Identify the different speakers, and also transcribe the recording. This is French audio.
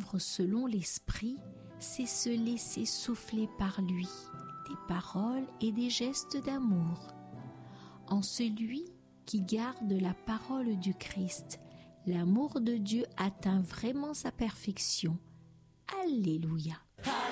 Speaker 1: vivre selon l'Esprit, c'est se laisser souffler par lui des paroles et des gestes d'amour. En celui qui garde la parole du Christ, l'amour de Dieu atteint vraiment sa perfection. Alléluia.